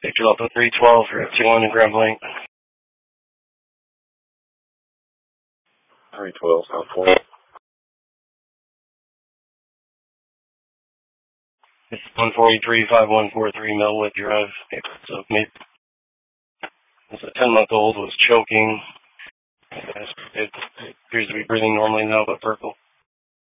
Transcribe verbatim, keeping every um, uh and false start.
Victor Delta three twelve for F T one and ground blank. three twelve, South Point. It's one forty-three, five one four three Melwood Drive. So maybe it's a ten month old was choking. It appears to be breathing normally now, but purple.